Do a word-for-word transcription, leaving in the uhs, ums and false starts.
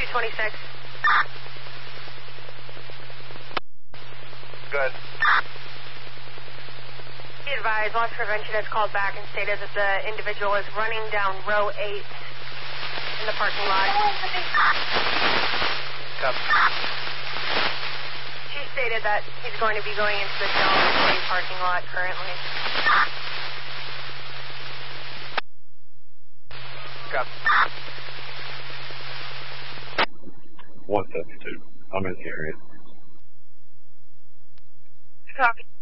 two twenty-six. Good. Be advised, loss prevention has called back and stated that the individual is running down row eight in the parking lot. Copy. She stated that he's going to be going into the Delaware City parking lot currently. Copy. one seventy-two. I'm in the area. Copy.